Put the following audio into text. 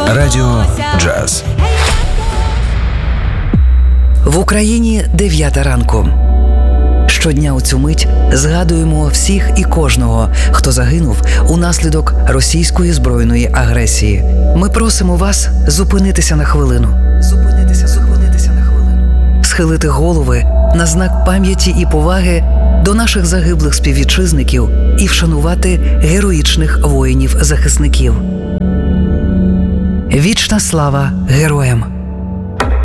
Радіо Джаз. В Україні 9 ранку. Щодня у цю мить згадуємо всіх і кожного, хто загинув унаслідок російської збройної агресії. Ми просимо вас зупинитися на хвилину. Зупинитися на хвилину. Схилити голови на знак пам'яті і поваги до наших загиблих співвітчизників і вшанувати героїчних воїнів-захисників. Вічна слава героям!